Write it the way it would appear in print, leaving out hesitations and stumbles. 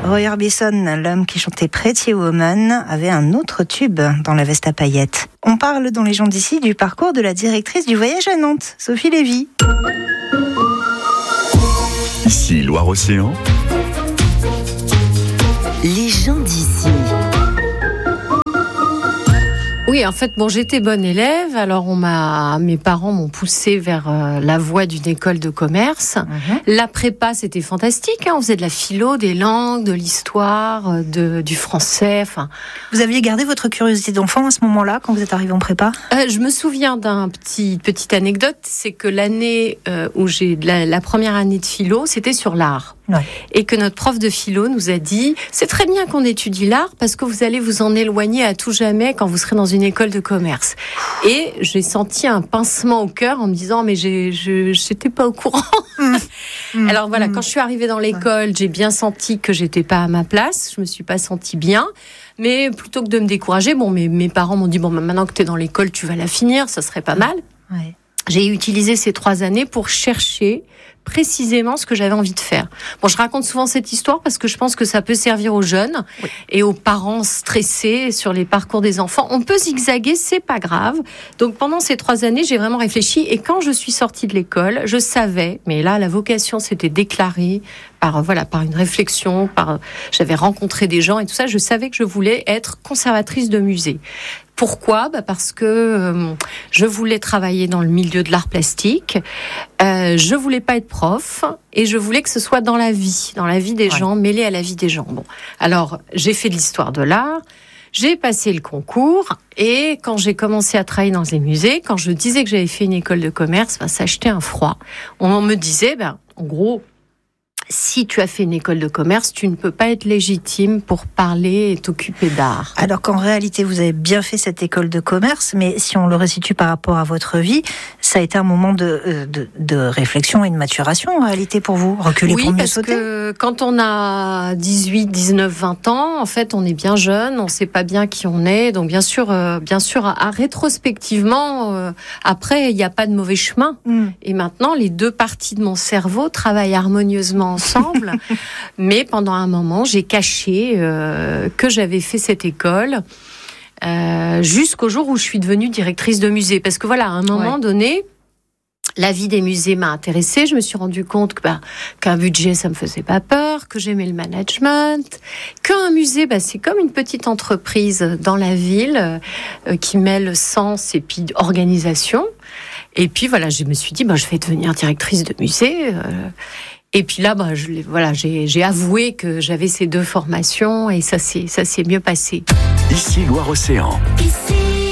Roy Orbison, l'homme qui chantait Pretty Woman, avait un autre tube dans la veste à paillettes. On parle dans Les gens d'ici du parcours de la directrice du voyage à Nantes, Sophie Lévy. Ici Loire-Océan. Les gens d'ici. Oui, en fait, j'étais bonne élève. Alors, mes parents m'ont poussée vers la voie d'une école de commerce. La prépa, c'était fantastique. On faisait de la philo, des langues, de l'histoire, du français. Enfin, vous aviez gardé votre curiosité d'enfant à ce moment-là, quand vous êtes arrivée en prépa ? Je me souviens d'une petite anecdote. C'est que l'année où j'ai la première année de philo, c'était sur l'art. Ouais. Et que notre prof de philo nous a dit « C'est très bien qu'on étudie l'art parce que vous allez vous en éloigner à tout jamais quand vous serez dans une école de commerce. » Et j'ai senti un pincement au cœur en me disant « Mais j'étais pas au courant. » Alors voilà, quand je suis arrivée dans l'école, j'ai bien senti que j'étais pas à ma place. Je me suis pas sentie bien. Mais plutôt que de me décourager, mes parents m'ont dit « Maintenant que tu es dans l'école, tu vas la finir, ça serait pas mal. » Ouais. J'ai utilisé ces 3 années pour chercher précisément ce que j'avais envie de faire. Je raconte souvent cette histoire parce que je pense que ça peut servir aux jeunes et aux parents stressés sur les parcours des enfants. On peut zigzaguer, c'est pas grave. Donc pendant ces 3 années, j'ai vraiment réfléchi et quand je suis sortie de l'école, je savais, mais là la vocation s'était déclarée par une réflexion, j'avais rencontré des gens et tout ça, je savais que je voulais être conservatrice de musée. Pourquoi ? Parce que je voulais travailler dans le milieu de l'art plastique, je voulais pas être prof et je voulais que ce soit dans la vie des gens, mêlé à la vie des gens. Alors j'ai fait de l'histoire de l'art, j'ai passé le concours et quand j'ai commencé à travailler dans les musées, quand je disais que j'avais fait une école de commerce, ça jetait un froid. On me disait, en gros, si tu as fait une école de commerce, tu ne peux pas être légitime pour parler et t'occuper d'art. Alors qu'en réalité, vous avez bien fait cette école de commerce, mais si on le resitue par rapport à votre vie, ça a été un moment de réflexion et de maturation en réalité pour vous. Reculer pour mieux sauter. Oui, parce que quand on a 18, 19, 20 ans, en fait, on est bien jeune, on ne sait pas bien qui on est. Donc bien sûr, rétrospectivement, après, il n'y a pas de mauvais chemin. Et maintenant, les 2 parties de mon cerveau travaillent harmonieusement ensemble, mais pendant un moment, j'ai caché que j'avais fait cette école jusqu'au jour où je suis devenue directrice de musée. Parce que à un moment donné, la vie des musées m'a intéressée. Je me suis rendu compte qu'un budget, ça me faisait pas peur, que j'aimais le management, qu'un musée, c'est comme une petite entreprise dans la ville qui mêle sens et puis organisation. Et puis je me suis dit, je vais devenir directrice de musée. Et puis là, j'ai avoué que j'avais ces 2 formations et ça s'est mieux passé. Ici Loire-Océan. Ici